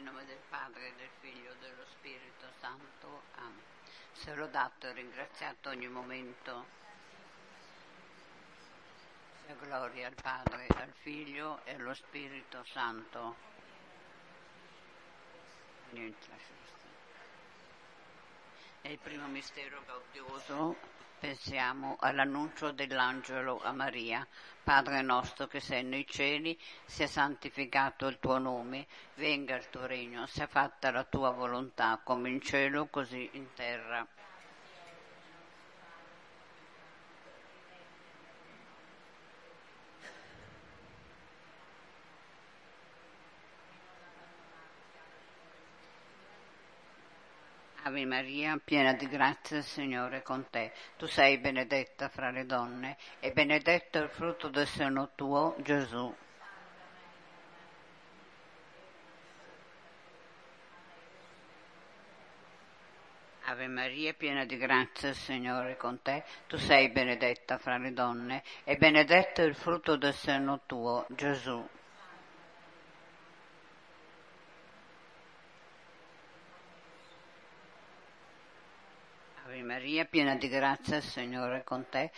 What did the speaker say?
nome del Padre, del Figlio e dello Spirito Santo. Amen. Se lodato e ringraziato ogni momento. Sia gloria al Padre, al Figlio e allo Spirito Santo. Nel primo mistero gaudioso pensiamo all'annuncio dell'angelo a Maria. Padre nostro che sei nei cieli, sia santificato il tuo nome, venga il tuo regno, sia fatta la tua volontà, come in cielo così in terra. Ave Maria, piena di grazia, il Signore è con te. Tu sei benedetta fra le donne e benedetto il frutto del seno tuo, Gesù. Ave Maria, piena di grazia, il Signore è con te. Tu sei benedetta fra le donne e benedetto il frutto del seno tuo, Gesù. Ave Maria, piena di grazia, il Signore è con te.